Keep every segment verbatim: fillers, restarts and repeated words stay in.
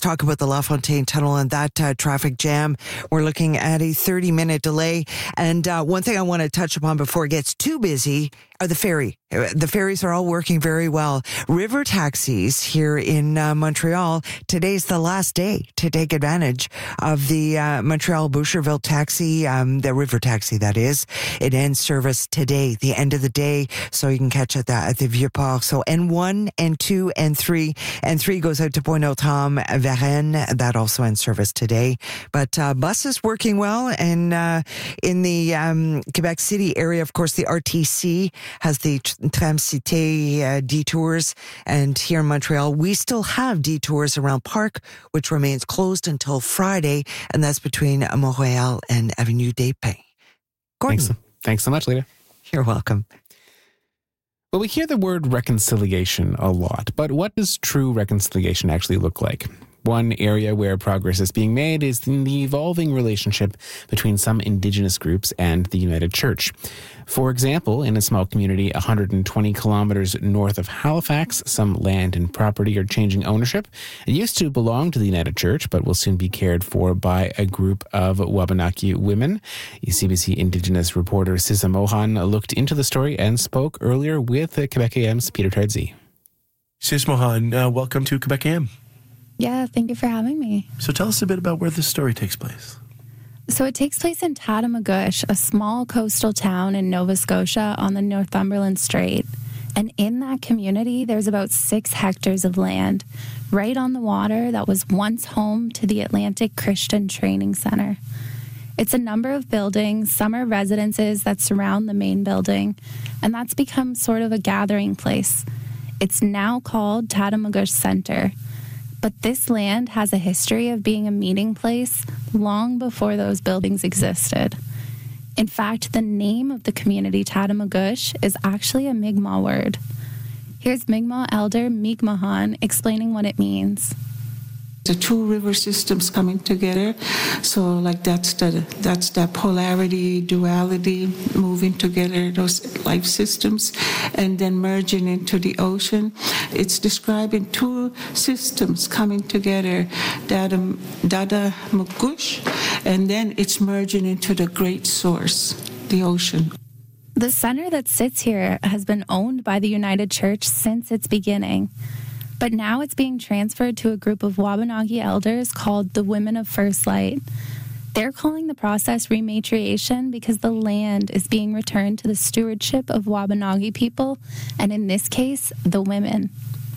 talk about the LaFontaine Tunnel and that uh, traffic jam. We're looking at a thirty-minute delay. And uh, one thing I want to touch upon before it gets too busy are the ferry. The ferries are all working very well. River taxis here in uh, Montreal, today's the last day to take advantage of the uh, Montreal Boucherville taxi, um, the river taxi that is. It ends service today, the end of the day, so you can catch it at the Vieux-Port. So N one, N two, N three. N three goes out to Pointe-aux-Trembles, Varennes. That also ends service today. But uh, bus is working well. And uh, in the um, Quebec City area, of course, the R T C has the Tram-Cité uh, detours. And here in Montreal, we still have detours around Parc, which remains closed until Friday. And that's between Montreal and Avenue des Pins. Gordon. Thanks, thanks so much, Lita. You're welcome. Well, we hear the word reconciliation a lot, but what does true reconciliation actually look like? One area where progress is being made is in the evolving relationship between some Indigenous groups and the United Church. For example, in a small community one hundred twenty kilometers north of Halifax, some land and property are changing ownership. It used to belong to the United Church, but will soon be cared for by a group of Wabanaki women. C B C Indigenous reporter Sisa Mohan looked into the story and spoke earlier with Quebec A M's Peter Tardsey. Sis Mohan, uh, welcome to Quebec A M. Yeah, thank you for having me. So tell us a bit about where this story takes place. So it takes place in Tatamagouche, a small coastal town in Nova Scotia on the Northumberland Strait. And in that community, there's about six hectares of land right on the water that was once home to the Atlantic Christian Training Center. It's a number of buildings, some are residences that surround the main building, and that's become sort of a gathering place. It's now called Tatamagouche Center. But this land has a history of being a meeting place long before those buildings existed. In fact, the name of the community, Tatamagouche, is actually a Mi'kmaq word. Here's Mi'kmaq elder Mi'kmahan explaining what it means. The two river systems coming together, so like that's the that's that polarity, duality, moving together, those life systems, and then merging into the ocean. It's describing two systems coming together, Dada Magouche, and then it's merging into the great source, the ocean. The center that sits here has been owned by the United Church since its beginning. But now it's being transferred to a group of Wabanaki elders called the Women of First Light. They're calling the process rematriation because the land is being returned to the stewardship of Wabanaki people, and in this case, the women.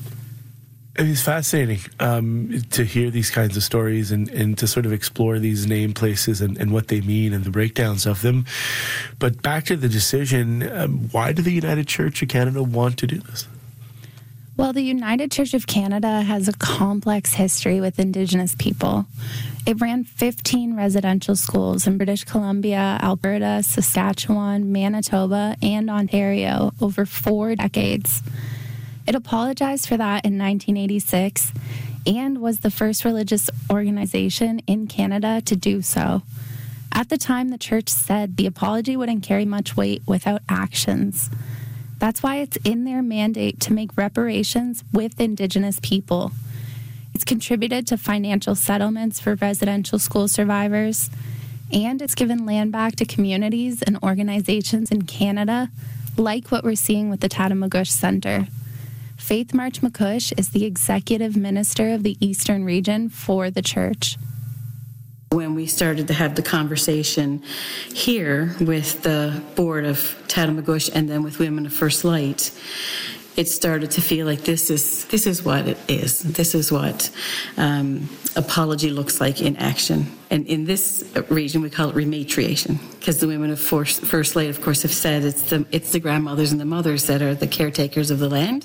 It's fascinating um, to hear these kinds of stories and, and to sort of explore these name places and, and what they mean and the breakdowns of them. But back to the decision, um, why do the United Church of Canada want to do this? Well, the United Church of Canada has a complex history with Indigenous people. It ran fifteen residential schools in British Columbia, Alberta, Saskatchewan, Manitoba, and Ontario over four decades. It apologized for that in nineteen eighty-six and was the first religious organization in Canada to do so. At the time, the church said the apology wouldn't carry much weight without actions. That's why it's in their mandate to make reparations with Indigenous people. It's contributed to financial settlements for residential school survivors, and it's given land back to communities and organizations in Canada, like what we're seeing with the Tatamagouche Center. Faith March McCush is the executive minister of the Eastern region for the church. When we started to have the conversation here with the board of Tatamagouche and then with Women of First Light, it started to feel like this is this is what it is. This is what um, apology looks like in action. And in this region, we call it rematriation, because the Women of First Light, of course, have said it's the it's the grandmothers and the mothers that are the caretakers of the land.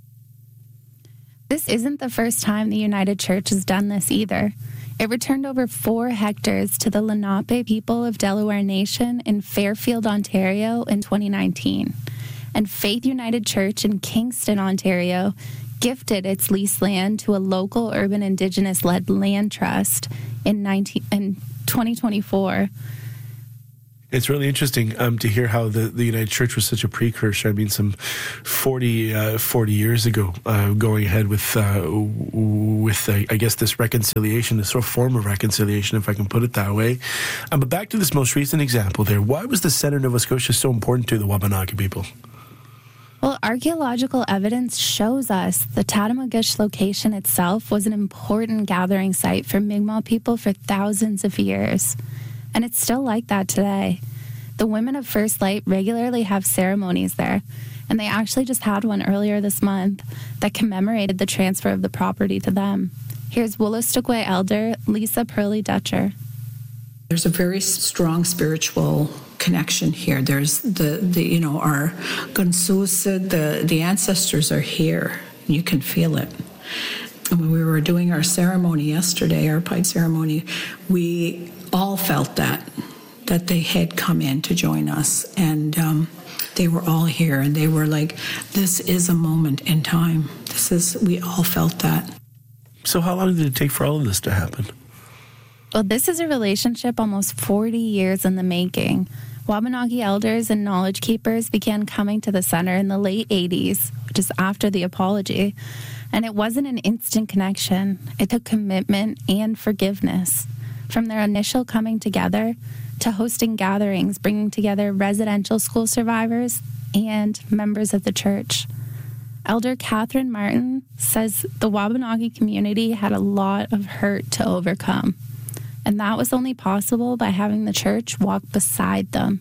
This isn't the first time the United Church has done this either. It returned over four hectares to the Lenape people of Delaware Nation in Fairfield, Ontario in twenty nineteen. And Faith United Church in Kingston, Ontario, gifted its leased land to a local urban Indigenous-led land trust in, nineteen, in twenty twenty-four. It's really interesting um, to hear how the, the United Church was such a precursor. I mean, some forty, uh, forty years ago, uh, going ahead with, uh, with uh, I guess, this reconciliation, this sort of form of reconciliation, if I can put it that way. Um, but back to this most recent example there, why was the Center Nova Scotia so important to the Wabanaki people? Well, archaeological evidence shows us the Tatamagouche location itself was an important gathering site for Mi'kmaq people for thousands of years. And it's still like that today. The women of First Light regularly have ceremonies there, and they actually just had one earlier this month that commemorated the transfer of the property to them. Here's Wolastoqey elder Lisa Pearly Dutcher. There's a very strong spiritual connection here. There's the, the you know, our Gunsusa, the, the ancestors are here. You can feel it. And when we were doing our ceremony yesterday, our Pied ceremony, we all felt that, that they had come in to join us. And um, they were all here, and they were like, this is a moment in time. This is, we all felt that. So how long did it take for all of this to happen? Well, this is a relationship almost forty years in the making. Wabanaki elders and knowledge keepers began coming to the center in the late eighties, which is after the apology. And it wasn't an instant connection. It took commitment and forgiveness. From their initial coming together to hosting gatherings, bringing together residential school survivors and members of the church. Elder Catherine Martin says the Wabanaki community had a lot of hurt to overcome. And that was only possible by having the church walk beside them.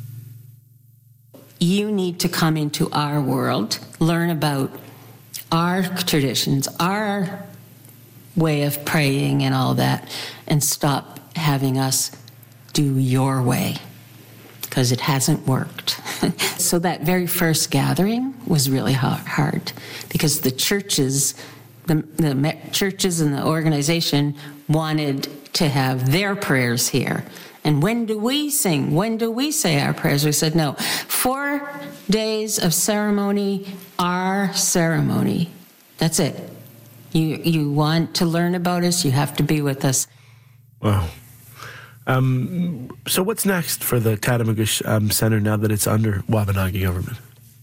You need to come into our world, learn about our traditions, our way of praying and all that, and stop having us do your way, because it hasn't worked. So that very first gathering was really hard, because the churches, the, the churches and the organization wanted to have their prayers here. And when do we sing? When do we say our prayers? We said, no, four days of ceremony, our ceremony. That's it. You you want to learn about us, you have to be with us. Wow. Um, so what's next for the Tatamagouche um, Center now that it's under Wabanaki government?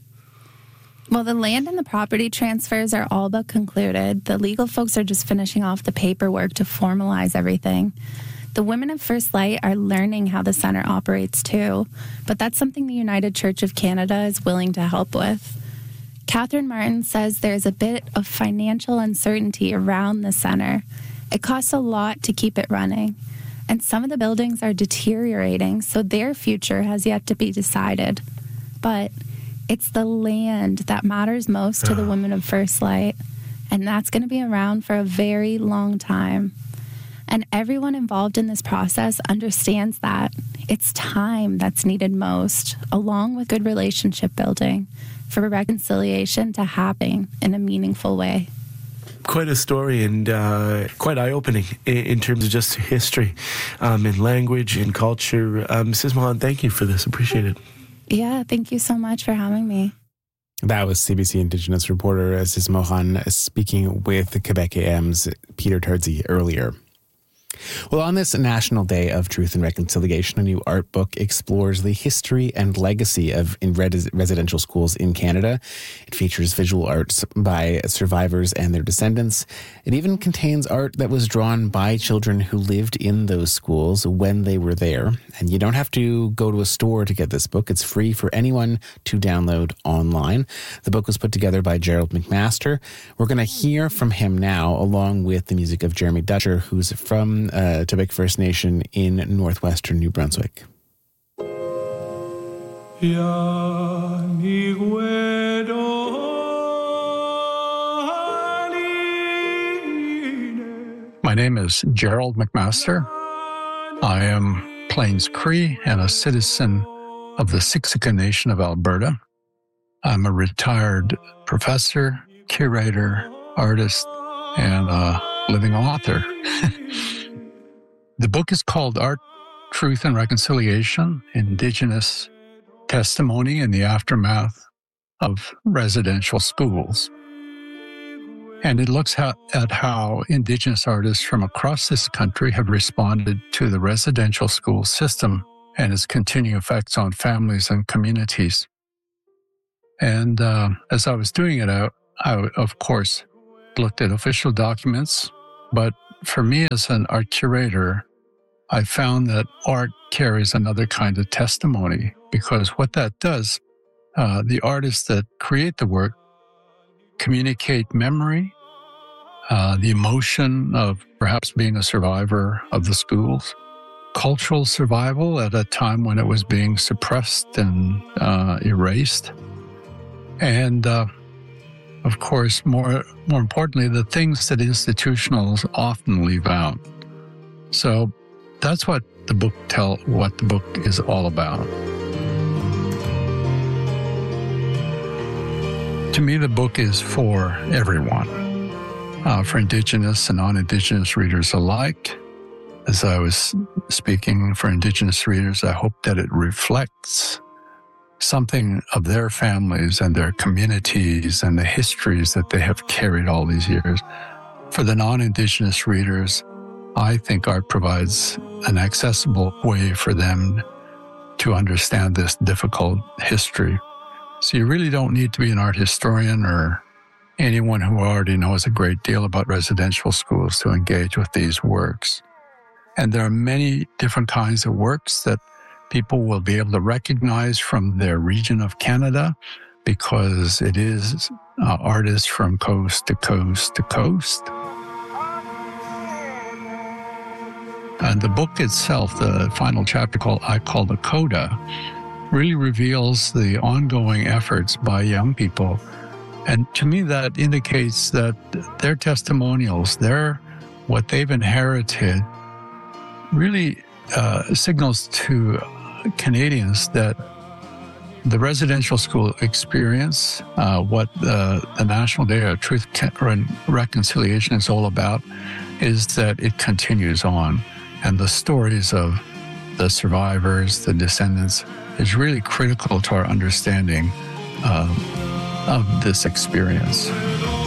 Well, the land and the property transfers are all but concluded. The legal folks are just finishing off the paperwork to formalize everything. The women of First Light are learning how the center operates too, but that's something the United Church of Canada is willing to help with. Catherine Martin says there's a bit of financial uncertainty around the center. It costs a lot to keep it running, and some of the buildings are deteriorating, so their future has yet to be decided. But it's the land that matters most to the women of First Light, and that's going to be around for a very long time. And everyone involved in this process understands that. It's time that's needed most, along with good relationship building, for reconciliation to happen in a meaningful way. Quite a story, and uh, quite eye-opening in, in terms of just history, um, in language, in culture. Um, Missus Mohan, thank you for this. Appreciate it. Yeah, thank you so much for having me. That was C B C Indigenous reporter Aziz Mohan speaking with Quebec A M's Peter Tardsey earlier. Well, on this National Day of Truth and Reconciliation, a new art book explores the history and legacy of in res- residential schools in Canada. It features visual arts by survivors and their descendants. It even contains art that was drawn by children who lived in those schools when they were there. And you don't have to go to a store to get this book. It's free for anyone to download online. The book was put together by Gerald McMaster. We're going to hear from him now, along with the music of Jeremy Dutcher, who's from Uh, Tobic First Nation in northwestern New Brunswick. My name is Gerald McMaster. I am Plains Cree and a citizen of the Siksika Nation of Alberta. I'm a retired professor, curator, artist, and a living author. The book is called Art, Truth and Reconciliation, Indigenous Testimony in the Aftermath of Residential Schools. And it looks at, at how Indigenous artists from across this country have responded to the residential school system and its continuing effects on families and communities. And uh, as I was doing it, I, I, of course, looked at official documents. But for me as an art curator, I found that art carries another kind of testimony, because what that does, uh, the artists that create the work communicate memory, uh, the emotion of perhaps being a survivor of the schools, cultural survival at a time when it was being suppressed and uh, erased. And, uh, of course, more more importantly, the things that institutionals often leave out. So that's what the book tell what the book is all about. To me, the book is for everyone, uh, for Indigenous and non-Indigenous readers alike. As I was speaking for Indigenous readers, I hope that it reflects something of their families and their communities and the histories that they have carried all these years. For the non-Indigenous readers, I think art provides an accessible way for them to understand this difficult history. So you really don't need to be an art historian or anyone who already knows a great deal about residential schools to engage with these works. And there are many different kinds of works that people will be able to recognize from their region of Canada, because it is uh, artists from coast to coast to coast. And the book itself, the final chapter called I Call the Coda, really reveals the ongoing efforts by young people. And to me, that indicates that their testimonials, their what they've inherited, really uh, signals to Canadians that the residential school experience, uh, what the, the National Day of Truth and Reconciliation is all about, is that it continues on. And the stories of the survivors, the descendants, is really critical to our understanding uh, of this experience.